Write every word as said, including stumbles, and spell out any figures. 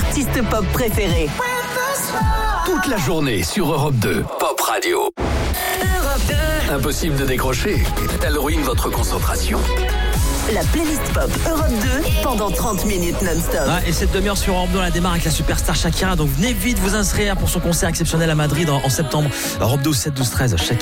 artistes pop préférés. Toute la journée sur Europe deux, Pop Radio. Europe deux. Impossible de décrocher. Elle ruine votre concentration. La playlist pop Europe deux pendant trente minutes non-stop. Ah, et cette demi-heure sur Europe deux, on la démarre avec la superstar Shakira. Donc venez vite vous inscrire pour son concert exceptionnel à Madrid en, en septembre. Europe deux, sept, douze, treize. Shakira.